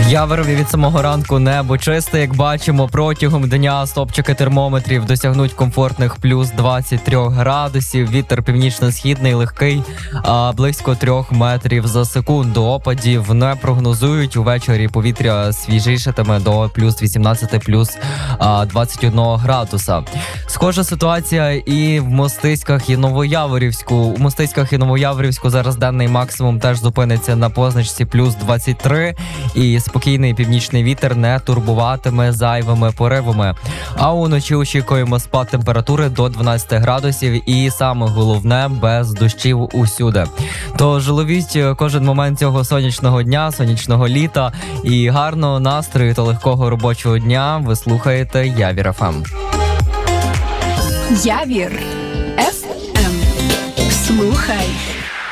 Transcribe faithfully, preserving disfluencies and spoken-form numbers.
В Яворові від самого ранку небо чисте, як бачимо, протягом дня стопчики термометрів досягнуть комфортних плюс двадцять три градусів, вітер північно-східний легкий, а близько трьох метрів за секунду. Опадів не прогнозують, увечері повітря свіжішатиме до плюс вісімнадцять, плюс двадцять один градуса. Схожа ситуація і в Мостиськах і Новояворівську. У Мостиськах і Новояворівську зараз денний максимум теж зупиниться на позначці плюс двадцять три, і спокійний північний вітер не турбуватиме зайвими поривами. А уночі очікуємо спад температури до дванадцять градусів і саме головне – без дощів усюди. Тож ловіть кожен момент цього сонячного дня, сонячного літа і гарного настрою та легкого робочого дня. Ви слухаєте Явір еф ем. Явір еф ем. Слухай.